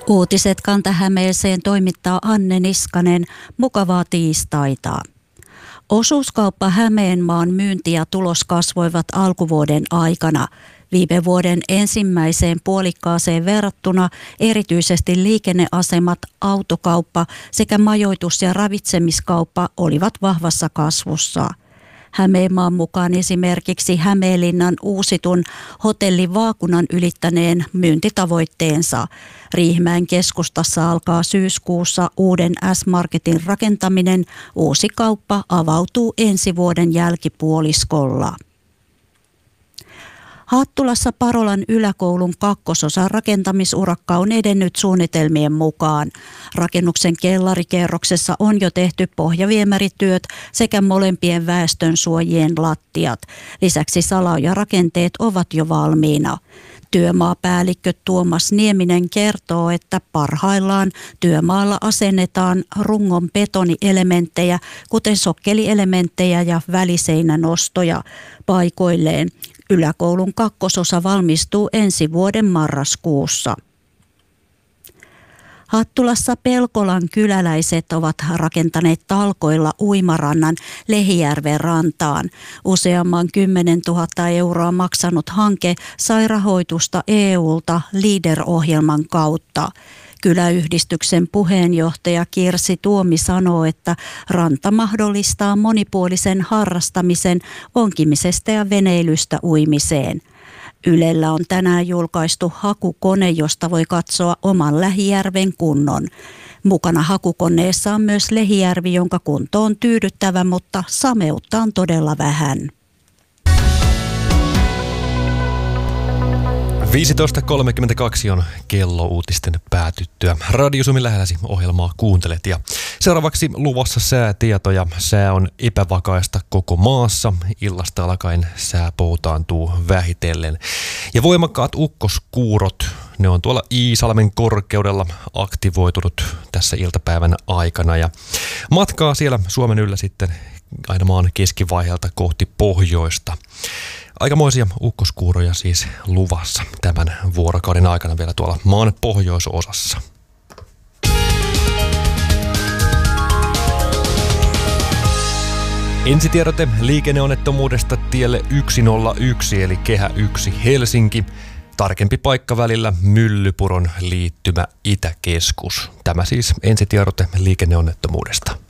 Uutiset Kanta-Hämeeseen toimittaa Anne Niskanen. Mukavaa tiistaita. Osuuskauppa Hämeenmaan myynti ja tulos kasvoivat alkuvuoden aikana. Viime vuoden ensimmäiseen puolikkaaseen verrattuna erityisesti liikenneasemat, autokauppa sekä majoitus- ja ravitsemiskauppa olivat vahvassa kasvussa. Hämeenmaan mukaan esimerkiksi Hämeenlinnan uusitun hotelli Vaakunan ylittäneen myyntitavoitteensa. Riihimäen keskustassa alkaa syyskuussa uuden S-Marketin rakentaminen. Uusi kauppa avautuu ensi vuoden jälkipuoliskolla. Hattulassa Parolan yläkoulun kakkososan rakentamisurakka on edennyt suunnitelmien mukaan. Rakennuksen kellarikerroksessa on jo tehty pohjaviemärityöt sekä molempien väestönsuojien lattiat. Lisäksi salaojarakenteet ovat jo valmiina. Työmaapäällikkö Tuomas Nieminen kertoo, että parhaillaan työmaalla asennetaan rungon betonielementtejä, kuten sokkelielementtejä ja väliseinänostoja paikoilleen. Yläkoulun kakkososa valmistuu ensi vuoden marraskuussa. Hattulassa Pelkolan kyläläiset ovat rakentaneet talkoilla uimarannan Lehijärven rantaan. Useamman 10 000 euroa maksanut hanke sai rahoitusta EUlta LEADER-ohjelman kautta. Kyläyhdistyksen puheenjohtaja Kirsi Tuomi sanoo, että ranta mahdollistaa monipuolisen harrastamisen onkimisesta ja veneilystä uimiseen. Ylellä on tänään julkaistu hakukone, josta voi katsoa oman lähijärven kunnon. Mukana hakukoneessa on myös Lehijärvi, jonka kunto on tyydyttävä, mutta sameutta on todella vähän. 15.32 on kello uutisten päätyttyä. Radio Suomi lähelläsi ohjelmaa kuuntelet ja seuraavaksi luvassa säätietoja. Sää on epävakaista koko maassa. Illasta alkaen sää poutaantuu vähitellen. Ja voimakkaat ukkoskuurot, ne on tuolla Iisalmen korkeudella aktivoitunut tässä iltapäivän aikana. Ja matkaa siellä Suomen yllä sitten aina maan keskivaiheelta kohti pohjoista. Aikamoisia ukkoskuuroja siis luvassa tämän vuorokauden aikana vielä tuolla maan pohjoisosassa. Ensitiedote liikenneonnettomuudesta tielle 101 eli Kehä 1 Helsinki. Tarkempi paikka välillä Myllypuron liittymä Itäkeskus. Tämä siis ensitiedote liikenneonnettomuudesta.